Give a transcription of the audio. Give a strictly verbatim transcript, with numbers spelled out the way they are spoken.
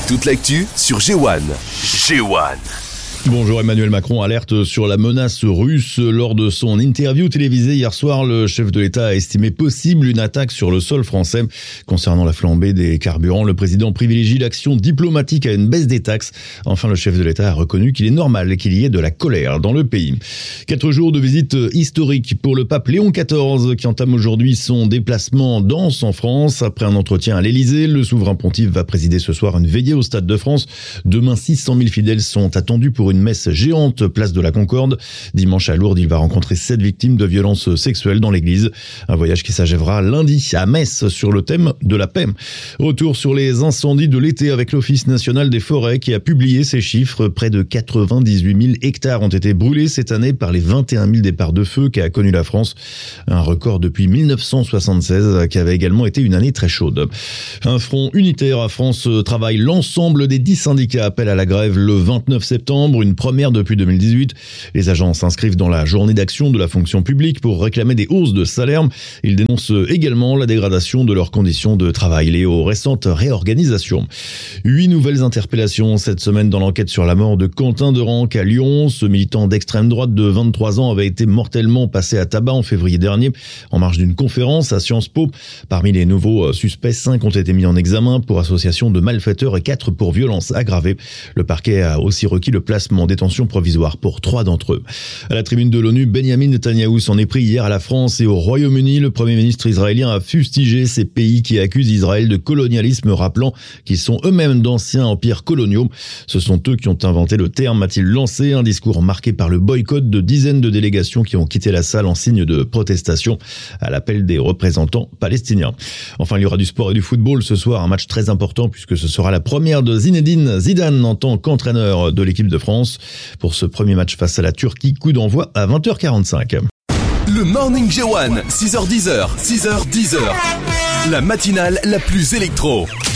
Toute l'actu sur G un. G un. Bonjour, Emmanuel Macron alerte sur la menace russe. Lors de son interview télévisée hier soir, le chef de l'État a estimé possible une attaque sur le sol français. Concernant la flambée des carburants, le président privilégie l'action diplomatique à une baisse des taxes. Enfin, le chef de l'État a reconnu qu'il est normal qu'il y ait de la colère dans le pays. Quatre jours de visite historique pour le pape Léon quatorze qui entame aujourd'hui son déplacement dense en France. Après un entretien à l'Élysée, le souverain pontife va présider ce soir une veillée au Stade de France. Demain, six cent mille fidèles sont attendus pour une messe géante place de la Concorde. Dimanche à Lourdes, il va rencontrer sept victimes de violences sexuelles dans l'église. Un voyage qui s'achèvera lundi à Metz sur le thème de la paix. Retour sur les incendies de l'été avec l'Office national des forêts qui a publié ces chiffres. Près de quatre-vingt-dix-huit mille hectares ont été brûlés cette année par les vingt et un mille départs de feu qu'a connu la France. Un record depuis mille neuf cent soixante-seize qui avait également été une année très chaude. Un front unitaire à France Travail. L'ensemble des dix syndicats appellent à la grève le vingt-neuf septembre. Une première depuis deux mille dix-huit. Les agents s'inscrivent dans la journée d'action de la fonction publique pour réclamer des hausses de salaire. Ils dénoncent également la dégradation de leurs conditions de travail liées aux récentes réorganisations. Huit nouvelles interpellations cette semaine dans l'enquête sur la mort de Quentin Derenc à Lyon. Ce militant d'extrême droite de vingt-trois ans avait été mortellement passé à tabac en février dernier en marge d'une conférence à Sciences Po. Parmi les nouveaux suspects, cinq ont été mis en examen pour association de malfaiteurs et quatre pour violence aggravée. Le parquet a aussi requis le placement en détention provisoire pour trois d'entre eux. À la tribune de l'ONU, Benjamin Netanyahou s'en est pris hier à la France et au Royaume-Uni. Le Premier ministre israélien a fustigé ces pays qui accusent Israël de colonialisme, rappelant qu'ils sont eux-mêmes d'anciens empires coloniaux. Ce sont eux qui ont inventé le terme, a-t-il lancé, un discours marqué par le boycott de dizaines de délégations qui ont quitté la salle en signe de protestation à l'appel des représentants palestiniens. Enfin, il y aura du sport et du football ce soir, un match très important puisque ce sera la première de Zinedine Zidane en tant qu'entraîneur de l'équipe de France. Pour ce premier match face à la Turquie, coup d'envoi à vingt heures quarante-cinq. Le Morning G un, six heures dix, six heures dix. La matinale la plus électro.